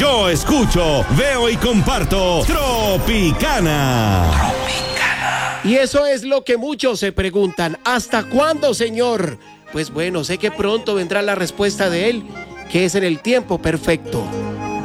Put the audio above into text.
Yo escucho, veo y comparto Tropicana. Y eso es lo que muchos se preguntan. ¿Hasta cuándo, Señor? Pues bueno, sé que pronto vendrá la respuesta de Él, que es en el tiempo perfecto.